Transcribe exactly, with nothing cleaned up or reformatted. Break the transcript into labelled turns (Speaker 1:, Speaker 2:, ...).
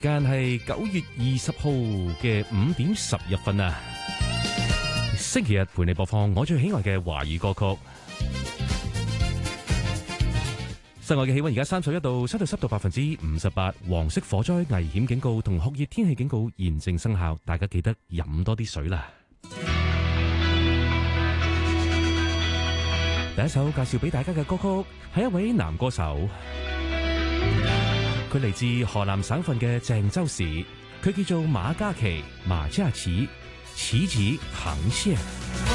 Speaker 1: 間係九月二十號嘅五點十一分啊！星期日陪你播放我最喜愛嘅華語歌曲。室外嘅氣溫而家三十一度，相對濕度百分之五十八，黃色火災危險警告同酷熱天氣警告現正生效，大家記得飲多啲水啦。第一首介紹俾大家嘅歌曲係一位男歌手，佢嚟自河南省份嘅鄭州市，佢叫做馬嘉祺，馬嘉祺，奇蹟航線。